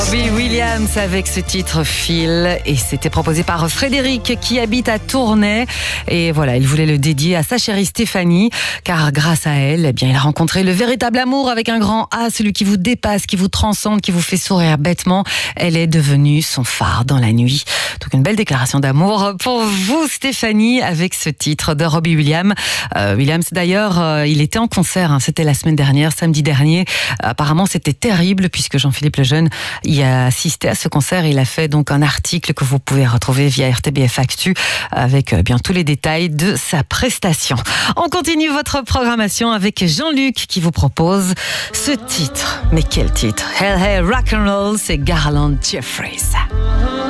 Robbie Williams avec ce titre Feel, et c'était proposé par Frédéric qui habite à Tournai, et voilà, il voulait le dédier à sa chérie Stéphanie, car grâce à elle, eh bien, il a rencontré le véritable amour avec un grand A, celui qui vous dépasse, qui vous transcende, qui vous fait sourire bêtement. Elle est devenue son phare dans la nuit. Donc une belle déclaration d'amour pour vous Stéphanie avec ce titre de Robbie Williams. Williams d'ailleurs, il était en concert, c'était la semaine dernière, samedi dernier. Apparemment c'était terrible puisque Jean-Philippe Lejeune y a assisté à ce concert. Il a fait donc un article que vous pouvez retrouver via RTBF Actu avec bien tous les détails de sa prestation. On continue votre programmation avec Jean-Luc qui vous propose ce titre. Mais quel titre? Hey Hey Rock'n'Roll, c'est Garland Jeffries.